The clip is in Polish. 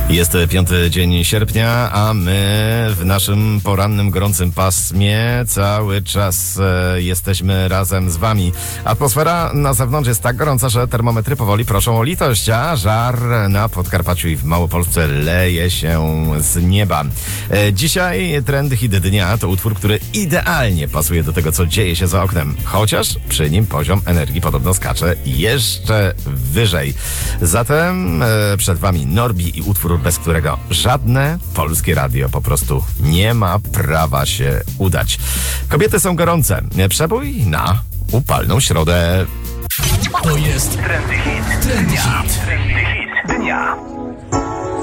Jest 5 dzień sierpnia, a my w naszym porannym, gorącym pasmie cały czas jesteśmy razem z wami. Atmosfera na zewnątrz jest tak gorąca, że termometry powoli proszą o litość, a żar na Podkarpaciu i w Małopolsce leje się z nieba. Dzisiaj trend hit dnia to utwór, który idealnie pasuje do tego, co dzieje się za oknem. Chociaż przy nim poziom energii podobno skacze jeszcze wyżej. Zatem przed wami Norbi i utwór, bez którego żadne polskie radio po prostu nie ma prawa się udać. Kobiety są gorące. Przebój na upalną środę. To jest Trendy Hit Dnia.